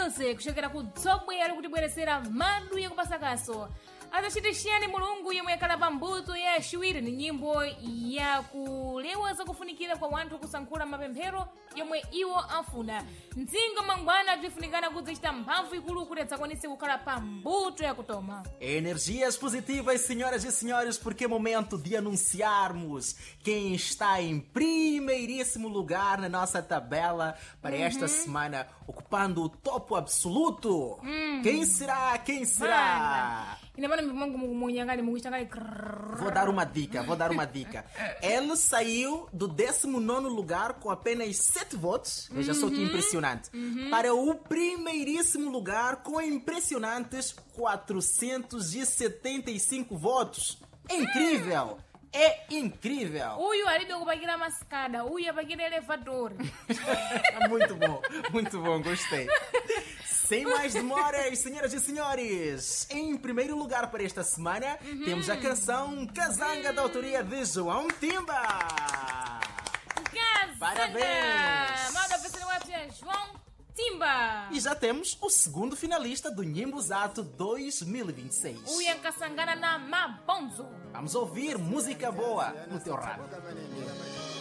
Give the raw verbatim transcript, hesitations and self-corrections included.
Music kuchokera ku dzomwe yali kutibweresera madu yakupasakaso adachitishiyani mulungu yomwe yakhala pa mbuto ya shiwiri ni nyimbo yakulewa zakufunikira kwa wanthu kusankhula mapemphero yomwe iwo afuna mdzingo mangwana tifunikana kudzichita mphamvu ikulu kuti adzakwanise kukhala pa mbuto yakutoma. Energias positivas, senhoras e senhores, porque é momento de anunciarmos quem está em primeiríssimo lugar na nossa tabela para uhum. esta semana, ocupando o topo absoluto. Uhum. Quem será? Quem será? Vou dar uma dica, vou dar uma dica. Ele saiu do décimo nono lugar com apenas sete votos, veja uhum. só que impressionante, uhum. para o primeiríssimo lugar com impressionantes quatrocentos e setenta e cinco votos. É incrível! É incrível! Uyu alibe kupagira mascada, uyu apagira elevador. Muito bom, muito bom, gostei. Sem mais demoras, senhoras e senhores, em primeiro lugar para esta semana, uhum. temos a canção Kazanga, uhum. da autoria de João Timba. Kazanga! Parabéns! Manda para João Timba! E já temos o segundo finalista do Nyimbozato dois mil e vinte e seis. Uia Kasangana na Mabonzo. Vamos ouvir música boa no teu rádio.